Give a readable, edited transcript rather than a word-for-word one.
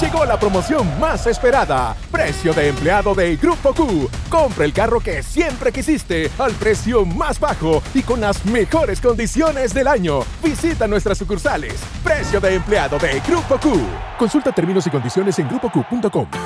Llegó la promoción más esperada. Precio de empleado de Grupo Q. Compra el carro que siempre quisiste al precio más bajo y con las mejores condiciones del año. Visita nuestras sucursales. Precio de empleado de Grupo Q. Consulta términos y condiciones en grupoq.com.